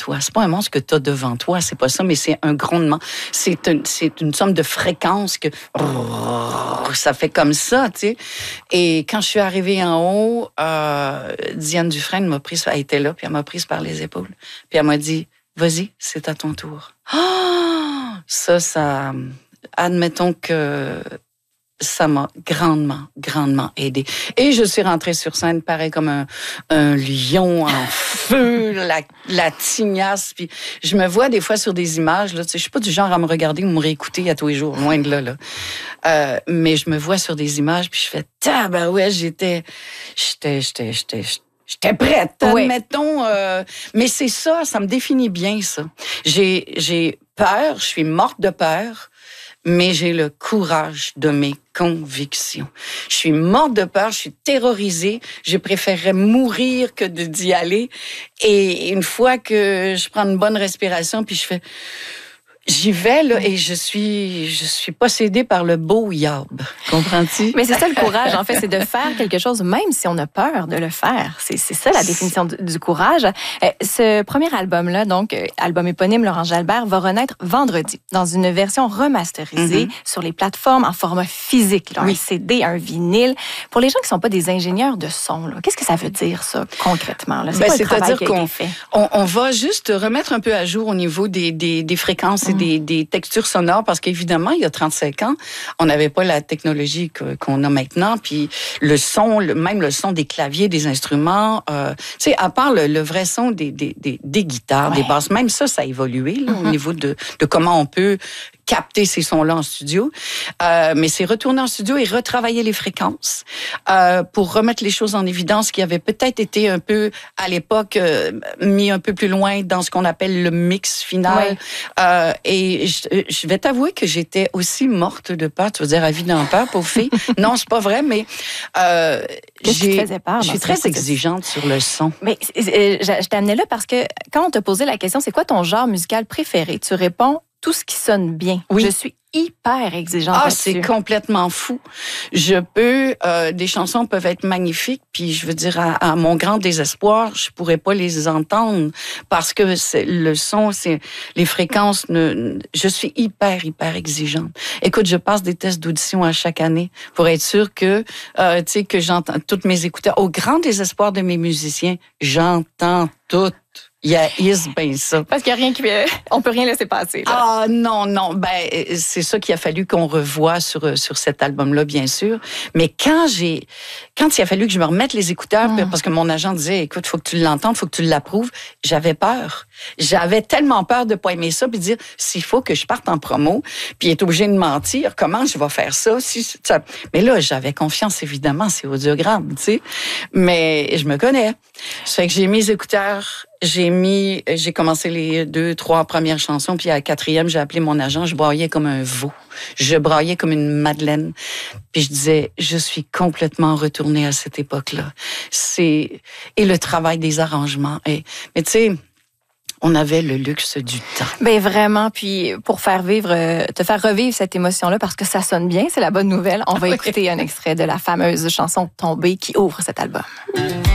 toi. C'est pas un monstre que tu as devant toi, c'est pas ça, mais c'est un grondement. C'est une somme de fréquences que ça fait comme ça, tu sais. Et quand je suis arrivée en haut, Diane Dufresne elle était là, puis elle m'a prise par les épaules. Puis elle m'a dit, vas-y, c'est à ton tour. Ça, admettons que ça m'a grandement aidée. Et je suis rentrée sur scène, pareil comme un lion en feu, la tignasse. Puis je me vois des fois sur des images, là, tu sais, je suis pas du genre à me regarder ou me réécouter à tous les jours, loin de là. Mais je me vois sur des images, puis je fais, tabarouette, j'étais prête, admettons. Mais c'est ça me définit bien, ça. J'ai peur, je suis morte de peur, mais j'ai le courage de mes convictions. Je suis morte de peur, je suis terrorisée, je préférerais mourir que d'y aller. Et une fois que je prends une bonne respiration, puis je fais... J'y vais, là, et je suis possédée par le beau Yab. Comprends-tu? Mais c'est ça le courage, en fait, c'est de faire quelque chose, même si on a peur de le faire. C'est ça la définition du courage. Ce premier album-là, donc, album éponyme Laurent Jalbert, va renaître vendredi dans une version remasterisée sur les plateformes en format physique, là, un CD, un vinyle. Pour les gens qui ne sont pas des ingénieurs de son, là, qu'est-ce que ça veut dire, ça, concrètement? Là? C'est quoi le travail qui a été fait? On va juste remettre un peu à jour au niveau des fréquences et des textures sonores, parce qu'évidemment, il y a 35 ans, on n'avait pas la technologie qu'on a maintenant, puis le son, même le son des claviers, des instruments, tu sais, à part le vrai son des guitares, des basses, même ça a évolué là, au niveau de comment on peut capter ces sons-là en studio. Mais c'est retourner en studio et retravailler les fréquences pour remettre les choses en évidence qui avaient peut-être été un peu, à l'époque, mis un peu plus loin dans ce qu'on appelle le mix final. Et je vais t'avouer que j'étais aussi morte de peur. Tu veux dire, à vie d'en peur, pauvre fille? Non, c'est pas vrai, mais qu'est-ce qui te faisait peur? Je suis très exigeante sur le son. Mais je t'amenais là parce que quand on t'a posé la question, c'est quoi ton genre musical préféré? Tu réponds tout ce qui sonne bien. Oui. Je suis hyper exigeante là-dessus. C'est complètement fou. Des chansons peuvent être magnifiques, puis je veux dire, à mon grand désespoir, je pourrais pas les entendre parce que le son, les fréquences, je suis hyper exigeante. Écoute, je passe des tests d'audition à chaque année pour être sûre que, tu sais, que j'entends toutes mes écouteurs. Au grand désespoir de mes musiciens, j'entends tout. Is bien ça. Parce qu'il n'y a rien on peut rien laisser passer. Là. Ah non. Ben c'est ça qu'il a fallu qu'on revoie sur cet album-là, bien sûr. Mais quand il a fallu que je me remette les écouteurs, parce que mon agent disait, écoute, faut que tu l'entendes, faut que tu l'approuves, j'avais peur. J'avais tellement peur de pas aimer ça, puis de dire, s'il faut que je parte en promo, puis il est obligé de mentir, comment je vais faire ça? Mais là, j'avais confiance, évidemment, c'est audiogramme, tu sais. Mais je me connais. Ça fait que j'ai mis les écouteurs. J'ai commencé les 2-3 premières chansons, puis à la 4e, j'ai appelé mon agent, je braillais comme un veau. Je braillais comme une madeleine. Puis je disais, je suis complètement retournée à cette époque-là. Et le travail des arrangements. Mais tu sais, on avait le luxe du temps. Ben vraiment, puis pour te faire revivre cette émotion-là, parce que ça sonne bien, c'est la bonne nouvelle, on va écouter un extrait de la fameuse chanson Tombée qui ouvre cet album.